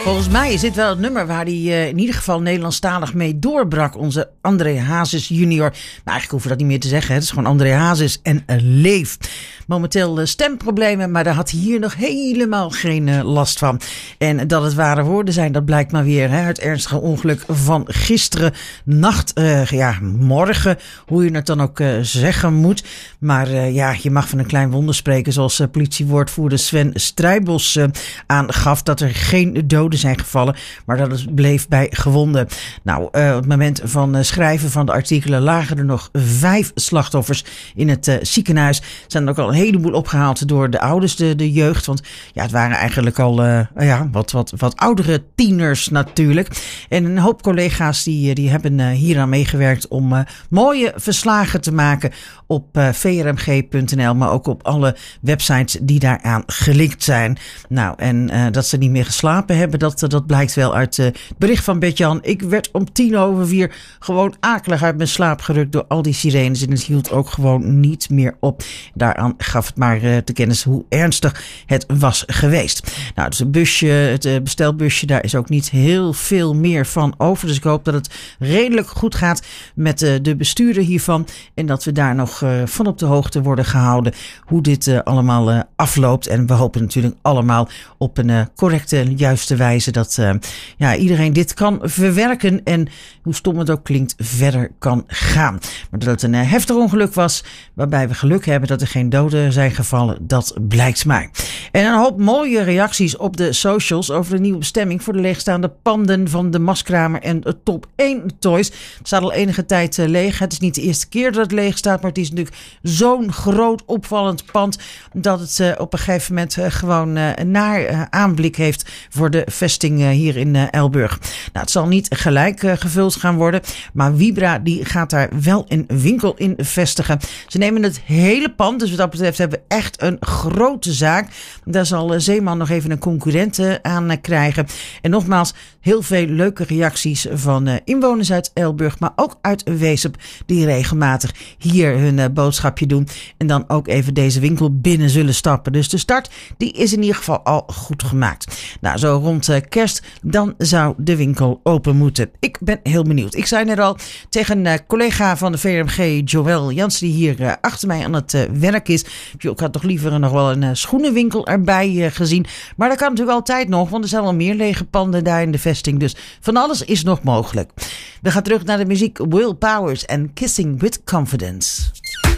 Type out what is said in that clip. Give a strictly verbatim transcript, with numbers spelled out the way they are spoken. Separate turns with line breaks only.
Volgens mij is dit wel het nummer waar hij uh, in ieder geval Nederlandstalig mee doorbrak. Onze André Hazes junior. Maar eigenlijk hoeven we dat niet meer te zeggen. Hè? Het is gewoon André Hazes en uh, Leef. Momenteel uh, stemproblemen, maar daar had hij hier nog helemaal geen uh, last van. En dat het ware woorden zijn, dat blijkt maar weer. Hè? Het ernstige ongeluk van gisteren nacht. Uh, ja, morgen, hoe je het dan ook uh, zeggen moet. Maar uh, ja, je mag van een klein wonder spreken. Zoals uh, politiewoordvoerder Sven Strijbos uh, aangaf, dat er geen doden zijn gevallen, maar dat het bleef bij gewonden. Nou, uh, op het moment van uh, schrijven van de artikelen lagen er nog vijf slachtoffers in het uh, ziekenhuis. Zijn er ook al een heleboel opgehaald door de ouders, de, de jeugd. Want ja, het waren eigenlijk al uh, ja, wat, wat, wat oudere tieners natuurlijk. En een hoop collega's die, die hebben uh, hieraan meegewerkt om uh, mooie verslagen te maken op uh, v r m g punt n l, maar ook op alle websites die daaraan gelinkt zijn. Nou, en uh, dat ze niet meer geslapen hebben, dat, dat blijkt wel uit uh, het bericht van Bert-Jan. Ik werd om tien over vier gewoon akelig uit mijn slaap gerukt door al die sirenes en het hield ook gewoon niet meer op. Daaraan gaf het maar uh, te kennis hoe ernstig het was geweest. Nou, dus het busje, het uh, bestelbusje, daar is ook niet heel veel meer van over. Dus ik hoop dat het redelijk goed gaat met uh, de bestuurder hiervan en dat we daar nog uh, van op de hoogte worden gehouden hoe dit uh, allemaal uh, afloopt. En we hopen natuurlijk allemaal op een uh, correcte, juiste wijze dat uh, ja, iedereen dit kan verwerken en hoe stom het ook klinkt, verder kan gaan. Maar dat het een uh, heftig ongeluk was, waarbij we geluk hebben dat er geen doden zijn gevallen, dat blijkt maar. En een hoop mooie reacties op de socials over de nieuwe bestemming voor de leegstaande panden van de Maskramer en de Top één Toys. Het staat al enige tijd uh, leeg. Het is niet de eerste keer dat het leeg staat, maar het is natuurlijk zo'n groot opvallend pand dat het uh, op een gegeven moment uh, gewoon uh, een naar uh, aanblik heeft voor de vesting uh, hier in uh, Elburg. Nou, het zal niet gelijk uh, gevuld gaan worden, maar Vibra die gaat daar wel een winkel in vestigen. Ze nemen het hele pand, dus wat dat betreft hebben we echt een grote zaak. Daar zal uh, Zeeman nog even een concurrent uh, aan uh, krijgen. En nogmaals, heel veel leuke reacties van uh, inwoners uit Elburg, maar ook uit Weesp, die regelmatig hier hun uh, boodschapje doen en dan ook even deze winkel binnen zullen stappen. Dus de start, die is in ieder geval al goed gemaakt. Nou, zo rond uh, kerst, dan zou de winkel open moeten. Ik ben heel benieuwd. Ik zei net al tegen een uh, collega van de V R M G, Joël Jansen, die hier uh, achter mij aan het uh, werk is. Ik had toch liever nog wel een uh, schoenenwinkel erbij uh, gezien. Maar dat kan natuurlijk altijd nog, want er zijn wel meer lege panden daar in de vesting. Dus van alles is nog mogelijk. We gaan terug naar de muziek Will Powers en Kissing with Confidence.